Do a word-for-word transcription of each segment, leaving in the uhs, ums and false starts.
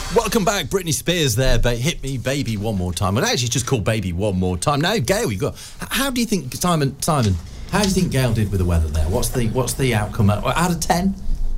Welcome back, Britney Spears there, ba- Hit Me Baby One More Time. Well, actually, it's just called Baby One More Time. Now, Gail, you got. How do you think, Simon, Simon, how do you think Gail did with the weather there? What's the what's the outcome? Out of ten?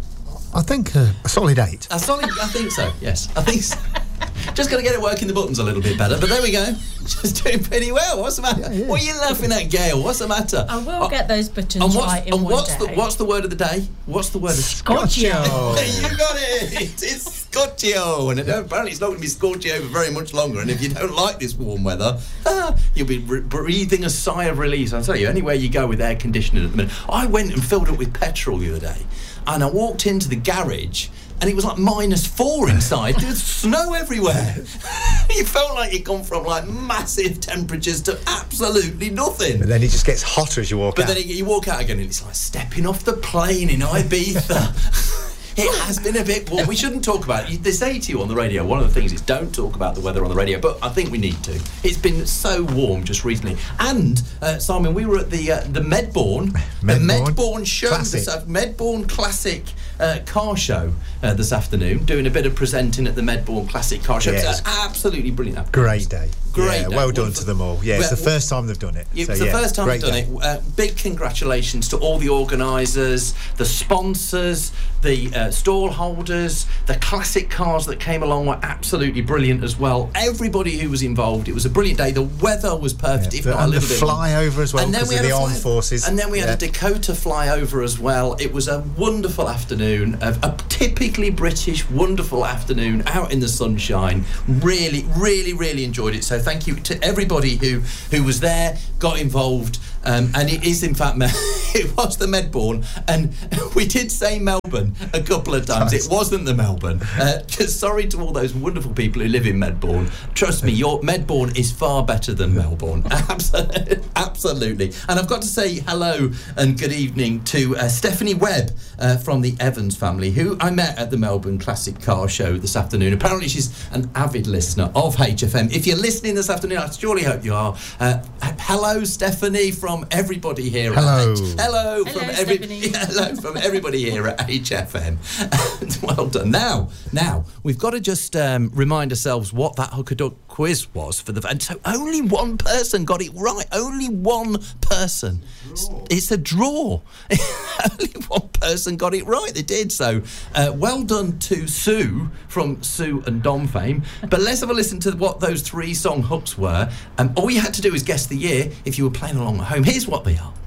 I think uh, a solid eight. A solid, I think so, yes. I think so. Just got to get it working the buttons a little bit better, but there we go. Just doing pretty well. What's the matter? Yeah, yeah. What are you laughing at, Gail? What's the matter? I will oh, get those buttons and right in and one what's day. The, what's the word of the day? What's the word of Scorchio? You got it. It's Scorchio, and it, apparently it's not going to be Scorchio for very much longer. And if you don't like this warm weather, ah, you'll be re- breathing a sigh of release. I'll tell you, anywhere you go with air conditioning at the minute. I went and filled up with petrol the other day, and I walked into the garage. And it was like minus four inside. There was snow everywhere. You felt like you'd gone from like massive temperatures to absolutely nothing. But then it just gets hotter as you walk but out. But then you walk out again and it's like stepping off the plane in Ibiza. It has been a bit warm. We shouldn't talk about it. They say to you on the radio, one of the things is don't talk about the weather on the radio, but I think we need to. It's been so warm just recently. And, uh, Simon, we were at the uh, the Medbourne, Medbourne. the Medbourne show, Classic. this, uh, Medbourne Classic uh, car show uh, this afternoon, doing a bit of presenting at the Medbourne Classic car show. Yes. It's absolutely brilliant. Great day. Great yeah, day. well done Wonderful. to them all. Yeah, it's Well, the first time they've done it. It's so, the yeah, first time great we've done day. it. Uh, big congratulations to all the organisers, the sponsors, the uh, stall holders, the classic cars that came along were absolutely brilliant as well. Everybody who was involved, it was a brilliant day. The weather was perfect, Yeah, if the, not a and little the bit. flyover as well, And then because we of had the a armed fly- forces. And then we had yeah. a Dakota flyover as well. It was a wonderful afternoon, a, a typically British, wonderful afternoon out in the sunshine. Really, really, really enjoyed it. So thank you to everybody who who was there, got involved. Um, and it is in fact it was the Medbourne, and we did say Melbourne a couple of times. It wasn't the Melbourne. Uh, sorry to all those wonderful people who live in Medbourne. Trust me, your Medbourne is far better than Melbourne. Absolutely, absolutely. And I've got to say hello and good evening to uh, Stephanie Webb uh, from the Evans family, who I met at the Melbourne Classic Car Show this afternoon. Apparently she's an avid listener of H F M. If you're listening this afternoon, I surely hope you are. Uh, hello, Stephanie, from everybody here. Hello. At H- hello, Hello, from every Stephanie. hello from everybody here at H F M. Well done. Now, now we've got to just um, remind ourselves what that hooker duck quiz was for the. And so only one person got it right. Only one person. Draw. It's a draw. Only one person got it right. They did. So uh, well done to Sue from Sue and Dom fame. But let's have a listen to what those three song hooks were. Um, all you had to do is guess the year if you were playing along at home. Here's what they are.